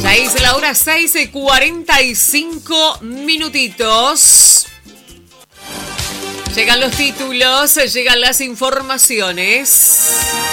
6, la hora 6:45 minutitos. Llegan los títulos, llegan las informaciones.